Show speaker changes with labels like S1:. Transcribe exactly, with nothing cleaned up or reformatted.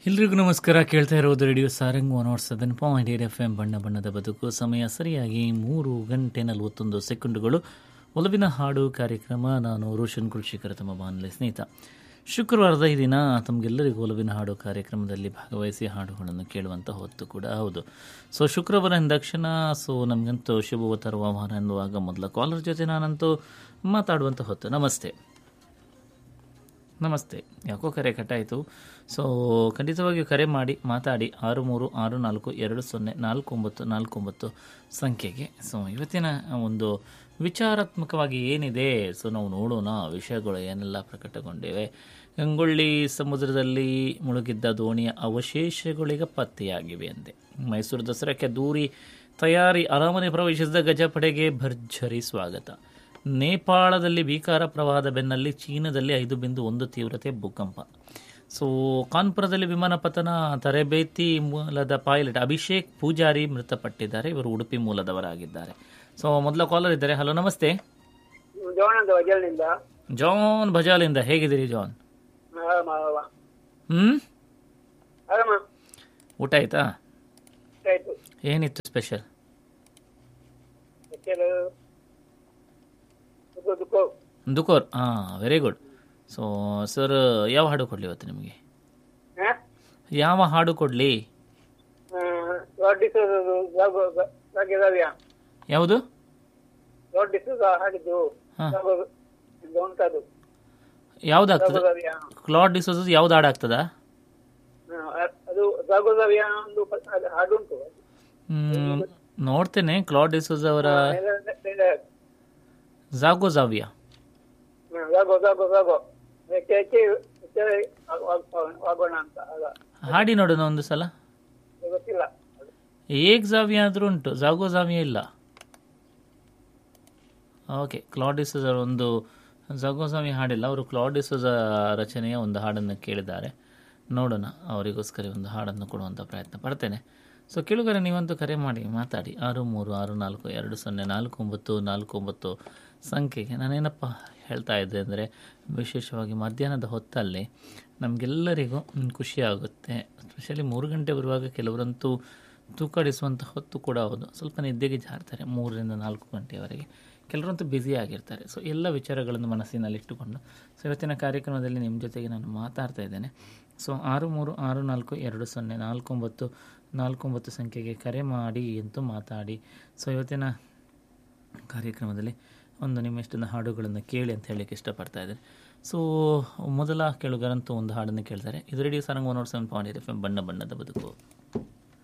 S1: ಎಲ್ರಿಗೂ ನಮಸ್ಕಾರ. ಕೇಳ್ತಾ ಇರೋದು radio Sarang one not seven point eight F M ಬಣ್ಣ ಬಣ್ಣದ ಬದುಕು. ಸಮಯ ಸರಿಯಾಗಿ ಮೂರು ಗಂಟೆ ನಲವತ್ತೊಂದು ಸೆಕೆಂಡುಗಳು. ಒಲವಿನ ಹಾಡು ಕಾರ್ಯಕ್ರಮ. ನಾನು ರೋಷನ್ ಕೃಷಿಕರ ತಮ್ಮ ಬಾನುಲಿ ಸ್ನೇಹಿತ. ಶುಕ್ರವಾರದ ಈ ದಿನ ತಮಗೆಲ್ಲರಿಗೂ ಒಲವಿನ ಹಾಡು ಕಾರ್ಯಕ್ರಮದಲ್ಲಿ ಭಾಗವಹಿಸಿ ಹಾಡುಗಳನ್ನು ಕೇಳುವಂಥ ಹೊತ್ತು ಕೂಡ ಹೌದು. ಸೊ ಶುಕ್ರವಾರ ಎಂದಾಕ್ಷಣ ಸೊ ನಮಗಂತೂ ಶುಭವ ತರುವ ವಾರ ಎನ್ನುವಾಗ ಮೊದಲ ಕಾಲರ್ ಜೊತೆ ನಾನಂತೂ ಮಾತಾಡುವಂಥ ಹೊತ್ತು. ನಮಸ್ತೆ ನಮಸ್ತೆ. ಯಾಕೋ ಕರೆ ಕಟ್ಟಾಯಿತು. ಸೊ ಖಂಡಿತವಾಗಿಯೂ ಕರೆ ಮಾಡಿ ಮಾತಾಡಿ. ಆರು ಮೂರು ಆರು ನಾಲ್ಕು ಎರಡು ಸೊನ್ನೆ ನಾಲ್ಕು ಒಂಬತ್ತು ನಾಲ್ಕು ಒಂಬತ್ತು ಸಂಖ್ಯೆಗೆ. ಸೊ ಇವತ್ತಿನ ಒಂದು ವಿಚಾರಾತ್ಮಕವಾಗಿ ಏನಿದೆ ಸೊ ನಾವು ನೋಡೋಣ. ವಿಷಯಗಳು ಏನೆಲ್ಲ ಪ್ರಕಟಗೊಂಡಿವೆ. ಗಂಗೊಳ್ಳಿ ಸಮುದ್ರದಲ್ಲಿ ಮುಳುಗಿದ್ದ ದೋಣಿಯ ಅವಶೇಷಗಳೀಗ ಪತ್ತೆಯಾಗಿವೆ ಅಂತೆ. ಮೈಸೂರು ದಸರಾಕ್ಕೆ ದೂರಿ ತಯಾರಿ. ಅರಮನೆ ಪ್ರವೇಶಿಸಿದ ಗಜಪಡೆಗೆ ಭರ್ಜರಿ ಸ್ವಾಗತ. ನೇಪಾಳದಲ್ಲಿ ಭೀಕರ ಪ್ರವಾಹದ ಬೆನ್ನಲ್ಲಿ ಚೀನಾದಲ್ಲಿ ಐದು ಬಿಂದು ಒಂದು ತೀವ್ರತೆ ಭೂಕಂಪ. ಸೊ ಕಾನ್ಪುರದಲ್ಲಿ ವಿಮಾನ ಪತನ. ತರಬೇತಿ ಮೂಲದ ಪೈಲಟ್ ಅಭಿಷೇಕ್ ಪೂಜಾರಿ ಮೃತಪಟ್ಟಿದ್ದಾರೆ. ಇವರು ಉಡುಪಿ ಮೂಲದವರಾಗಿದ್ದಾರೆ. ಸೊ ಮೊದಲ ಕಾಲರ್ ಇದ್ದಾರೆ. ಹಲೋ, ನಮಸ್ತೆ. ಜಾನ್ ಭಜಾಲಿಂದ. ಹೇಗಿದ್ದೀರಿ ಜಾನ್? ಹ್ಮ್ ಊಟ ಆಯ್ತಾ? ಏನಿತ್ತು ಸ್ಪೆಷಲ್? ದುಕೋರ್. ಹಾಂ, ವೆರಿ ಗುಡ್. ಸೊ ಸರ್, ಯಾವ ಹಾಡು ಕೊಡಲಿ ಇವತ್ತು ನಿಮಗೆ? ಯಾವ ಹಾಡು ಕೊಡಲಿ? ಯಾವುದು? ಯಾವ್ದಾಗ್ತದೆ? ಕ್ಲಾಡ್ ಡಿಸೋಜ ಯಾವ್ದು ಹಾಡು ಆಗ್ತದ? ಹ್ಮ್ ನೋಡ್ತೇನೆ. ಕ್ಲಾಡ್ ಡಿಸೋಜ ಅವರ ಜಾಗೋ ಜಾವಿಯಾ. ಹಾಡಿ ನೋಡೋಣ ಒಂದು ಸಲ. ಏಕ್ ಜಾವಿಯಾ ಆದ್ರೂ ಉಂಟು, ಜಾಗೋ ಜಾವಿಯಾ ಇಲ್ಲ. ಓಕೆ, ಕ್ಲಾಡ್ ಡಿಸೋಜ ಒಂದು ಜಾಗೋ ಜಾವಿಯಾ ಹಾಡಿಲ್ಲ. ಅವರು ಕ್ಲಾಡ್ ಡಿಸೋಜ ರಚನೆಯ ಒಂದು ಹಾಡನ್ನು ಕೇಳಿದ್ದಾರೆ. ನೋಡೋಣ, ಅವರಿಗೋಸ್ಕರ ಒಂದು ಹಾಡನ್ನು ಕೊಡುವಂಥ ಪ್ರಯತ್ನ ಪಡ್ತೇನೆ. ಸೊ ಕೇಳುಗರೆ, ನೀವಂತೂ ಕರೆ ಮಾಡಿ ಮಾತಾಡಿ. ಆರು ಮೂರು ಆರು ನಾಲ್ಕು ಎರಡು ಸೊನ್ನೆ ನಾಲ್ಕು ಒಂಬತ್ತು ನಾಲ್ಕು ಒಂಬತ್ತು ಸಂಖ್ಯೆಗೆ. ನಾನೇನಪ್ಪ ಹೇಳ್ತಾ ಇದ್ದೆ ಅಂದರೆ, ವಿಶೇಷವಾಗಿ ಮಧ್ಯಾಹ್ನದ ಹೊತ್ತಲ್ಲಿ ನಮಗೆಲ್ಲರಿಗೂ ಖುಷಿಯಾಗುತ್ತೆ. ಸ್ಪೆಷಲಿ ಮೂರು ಗಂಟೆ ಬರುವಾಗ ಕೆಲವರಂತೂ ತೂಕಾಡಿಸುವಂಥ ಹೊತ್ತು ಕೂಡ ಹೌದು. ಸ್ವಲ್ಪ ನಿದ್ದೆಗೆ ಜಾರ್ತಾರೆ ಮೂರರಿಂದ ನಾಲ್ಕು ಗಂಟೆಯವರೆಗೆ. ಕೆಲವರಂತೂ ಬ್ಯುಸಿ ಆಗಿರ್ತಾರೆ. ಸೊ ಎಲ್ಲ ವಿಚಾರಗಳನ್ನು ಮನಸ್ಸಿನಲ್ಲಿಟ್ಟುಕೊಂಡು ಸೊ ಇವತ್ತಿನ ಕಾರ್ಯಕ್ರಮದಲ್ಲಿ ನಿಮ್ಮ ಜೊತೆಗೆ ನಾನು ಮಾತಾಡ್ತಾ ಇದ್ದೇನೆ. ಸೊ ಆರು ಮೂರು ಆರು ನಾಲ್ಕು ಎರಡು ಸೊನ್ನೆ ನಾಲ್ಕು ಒಂಬತ್ತು ನಾಲ್ಕು ಒಂಬತ್ತು ಸಂಖ್ಯೆಗೆ ಕರೆ ಮಾಡಿ ಅಂತೂ ಮಾತಾಡಿ. ಸೊ ಇವತ್ತಿನ ಕಾರ್ಯಕ್ರಮದಲ್ಲಿ ಒಂದು ನಿಮ್ಮೆಷ್ಟೊಂದು ಹಾಡುಗಳನ್ನು ಕೇಳಿ ಅಂತ ಹೇಳಲಿಕ್ಕೆ ಇಷ್ಟಪಡ್ತಾ ಇದ್ದಾರೆ. ಸೊ ಮೊದಲ ಕೇಳುಗರಂತೂ ಒಂದು ಹಾಡನ್ನು ಕೇಳ್ತಾರೆ. ಇದು radio Sarang one not seven point eight F M ಬಣ್ಣ ಬಣ್ಣದ ಬದುಕು.